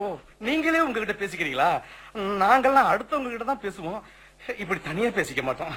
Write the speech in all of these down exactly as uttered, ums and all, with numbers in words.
ஓ, நீங்களே உங்ககிட்ட பேசிக்கிறீங்களா? நாங்கெல்லாம் அடுத்தவங்க கிட்ட தான் பேசுவோம். இப்படி தனியா பேசிக்க மாட்டோம்.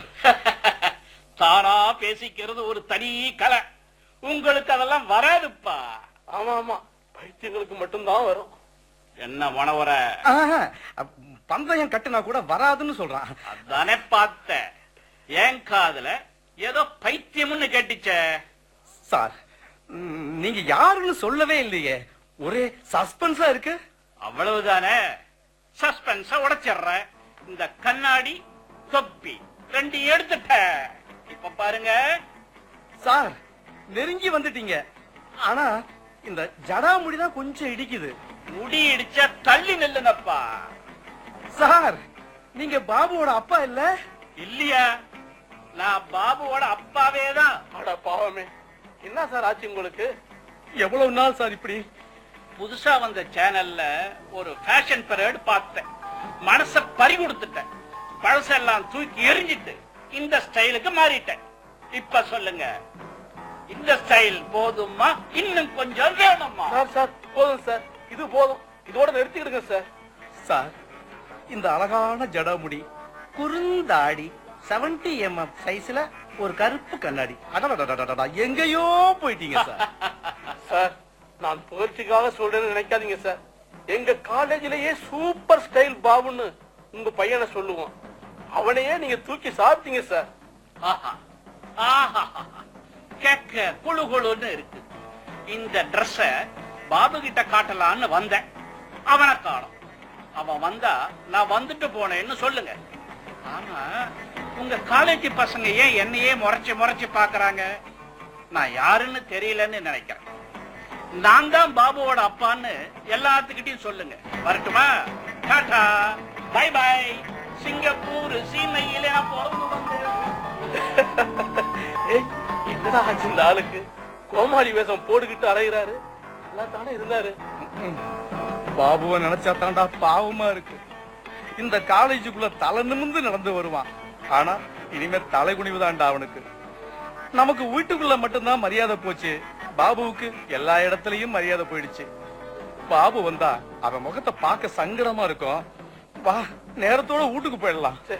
தானா பேசிக்கிறது ஒரு தனி கலை. உங்களுக்கு அதெல்லாம் வராதுப்பா. ஆமா ஆமா, பைத்தியங்களுக்கு மட்டும்தான் வரும். என்ன மனவர ஆஹா, பந்தயம் கட்டுனா கூட வராதுன்னு சொல்றான். அதானே பார்த்த. ஏன் காதுல ஏதோ பைத்தியம்னு கேட்டுச்ச. சார், ம், நீங்க யாருன்னு சொல்லவே இல்லையே. ஒரே சஸ்பென்ஸா இருக்கு. அவ்வளவுதானே. சஸ்பென்ஸ உடைச்சிடுற. இந்த கண்ணாடி தொப்பி ரெண்டு எடுத்துட்ட. இப்ப பாருங்க சார், நெருங்கி வந்துட்டீங்க. ஆனா இந்த ஜடாமுடி தான் கொஞ்சம் இடிக்குது. முடி இடிச்ச தள்ளி நில்லுங்கப்பா. சார், நீங்க பாபுவோட அப்பா இல்ல? இல்லையா? நான் பாபுவோட அப்பாவே தான். அட பாவமே, என்ன சார் ஆச்சு உங்களுக்கு? எவ்வளவு நாள் சார் இப்படி? புதுசா வந்த சேனல்ல ஒரு ஃபேஷன் பரேட் பார்த்தேன். மனச பறி கொடுத்துட்டேன். பழசெல்லாம் தூக்கி எரிஞ்சிட்டு இந்த ஸ்டைலுக்கு மாறிட்டேன். இப்ப சொல்லுங்க, இந்த ஸ்டைல் போதுமா, இன்னும் கொஞ்சம் வேணுமா? சார் சார் போதும் சார், இது போதும். இதோட நிறுத்திக்கிடுங்க சார். சார், இந்த அழகான ஜடாமுடி, குறுந்தாடி, செவன்டி எம்எம் சைஸ்ல ஒரு கருப்பு கண்ணாடி. அடடடடடடா, எங்கேயோ போயிட்டீங்க சார். சார், நான் புகழ்ச்சிக்காக சொல்றேன்னு நினைக்காதீங்க சார். எங்க காலேஜிலேயே சூப்பர் ஸ்டைல் பாபுன்னு உங்க பையனை சொல்லுவோம். அவனையே நீங்க தூக்கி சாப்பிட்டீங்க சார். ஆஹா, ஆஹா, கேக்க குழு குழுன்னு இருக்கு. இந்த ட்ரெஸ்ஸ பாபு கிட்ட காட்டலான்னு வந்தேன். அவனை காணோம். அவன் வந்தா நான் வந்துட்டு போனேன்னு சொல்லுங்க. ஆனா உங்க காலேஜ் பசங்க ஏன் என்னையே முறைச்சு முறைச்சு பாக்குறாங்க? நான் யாருன்னு தெரியலன்னு நினைக்கிறேன். நான் தான் பாபுவோட அப்பான்னு எல்லாத்துக்கிட்டையும் சொல்லுங்க. வரட்டுமா? Tata, by by. சிங்கப்பூர் சீமையில நான் பிறந்து வந்தேன். ஏய், என்னடா ஆச்சு இந்த ஆளுக்கு? கோமாளி வேஷம் போட்டுக்கிட்டு அலைகிறாரு. நல்லா தானே இருந்தாரு. ம், பாபுவை நினைச்சா தாண்டா பாவமா இருக்கு. இந்த காலேஜுக்குள்ள தலை நிமிர்ந்து நடந்து வருவான். ஆனா இனிமே தலை குனிவுதான்டா அவனுக்கு. நமக்கு வீட்டுக்குள்ள மட்டும்தான் மரியாதை போச்சு. பாபுவுக்கு எல்லா இடத்துலயும் மரியாதை போயிடுச்சு. பாபு வந்தா அவன் முகத்தை பார்க்க சங்கடமா இருக்கும். வா, நேரத்தோட வீட்டுக்கு போயிடலாம். சே,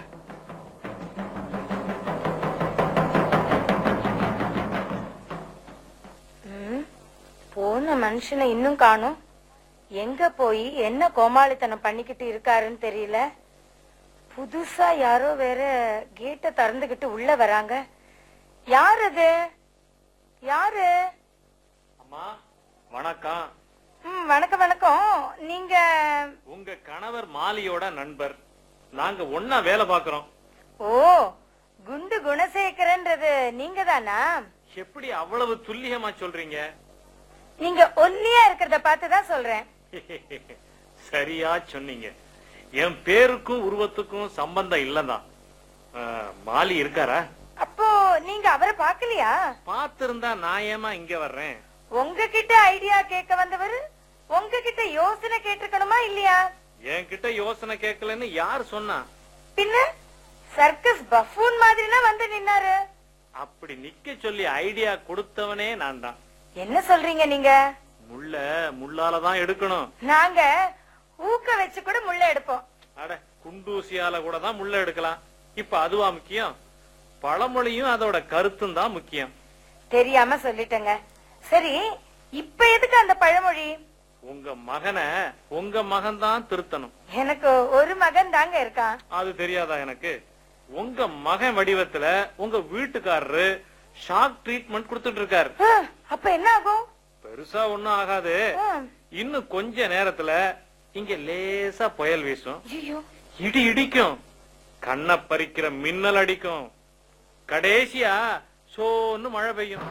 போன மனுஷனை இன்னும் காணோம். எங்க போய் என்ன கோமாளித்தனம் பண்ணிக்கிட்டு இருக்காருன்னு தெரியல. புதுசா யாரோ வேற கேட்ட திறந்துகிட்டு உள்ள வராங்க. யார் அது? யாரு? அம்மா வணக்கம். ம், வணக்கம் வணக்கம். நீங்க? உங்க கணவர் மாலியோட நண்பர். நாங்க ஒன்னா வேலை பாக்குறோம். ஓ, குண்டு குணசேகரன்றது நீங்க தானா? எப்படி அவ்வளவு துல்லியமா சொல்றீங்க? நீங்க ஒல்லியா இருக்கிறத பார்த்துதான் சொல்றேன். சரியா சொன்னீங்க. என் பேருக்கும் உருவத்துக்கும் சம்பந்தம் இல்லதான். மாலி இருக்காரா? அப்போ நீங்க அவரை பாக்கலையா? பாத்திருந்தா நான் ஏமா இங்க வர்றேன்? உங்ககிட்ட ஐடியா கேட்க வந்தவர் உங்ககிட்ட யோசனை கேட்டிருக்கணுமா இல்லையா? என்கிட்ட யோசனை கேட்கலன்னு யார் சொன்னா? பின்ன சர்க்கஸ் பஃபூன் மாதிரினா வந்து நின்னாரு. அப்படி நிக்க சொல்லி ஐடியா கொடுத்தவனே நான் தான். என்ன சொல்றீங்க நீங்க? முள்ள முள்ளாலதான் எடுக்கணும். நாங்க ஊக்க வச்சு கூட முள்ள எடுப்போம். அட, குண்டூசியால கூட தான் முள்ள எடுக்கலாம். இப்ப அதுவா முக்கியம்? பழமொழியும் அதோட கருத்தும் தான் முக்கியம். தெரியாம சொல்லிட்டேங்க. சரி, இப்ப எதுக்கு அந்த பழமொழி? உங்க மகனை உங்க மகன் தான் திருத்தணும். எனக்கு ஒரு மகன் தாங்க இருக்கான். அது தெரியாதா எனக்கு? உங்க மகன் வடிவத்துல உங்க வீட்டுக்காரரு ஷாக் ட்ரீட்மெண்ட் கொடுத்துட்டு இருக்காரு. ஆ, அப்ப என்ன ஆகும்? பெருசா ஒண்ணும் ஆகாது. ஆ, இன்னும் கொஞ்ச நேரத்துல இங்க லேசா புயல் வீசும். ஐயோ, இடி இடிக்கும். கண்ணை பறிக்கிற மின்னல் அடிக்கும். கடைசியா சோன்னு மழை பெய்யும்.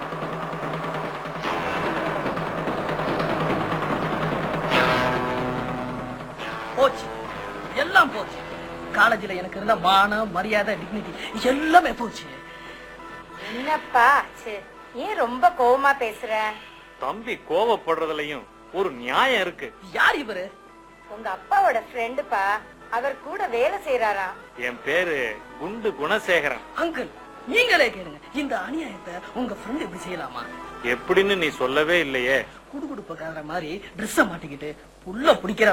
போச்சு, எல்லாம் போச்சு. காலேஜில் எனக்கு இருந்த மானம், மரியாதை, டிக்னிட்டி எல்லாமே போச்சு. என்னப்பா ஆச்சு? ஏன் ரொம்ப கோவமா பேசுற? தம்பி கோவப்படுறதுலயும் ஒரு நியாயம் இருக்கு. யார் இவரு? உங்க அப்பாவோட ஃப்ரெண்டுப்பா. அவர் கூட வேலை செய்யறாராம். என் பேரு குண்டு குணசேகரன். அங்கிள், நீங்களே கேளுங்க. இந்த அநியாயத்தை உங்க ஃப்ரெண்ட் இப்படி செய்யலாமா? எப்படின்னு நீ சொல்லவே இல்லையே. குடுகுடுப்பக்கார மாதிரி ட்ரெஸ்ஸ மாட்டிக்கிட்டு புள்ள பிடிக்கிற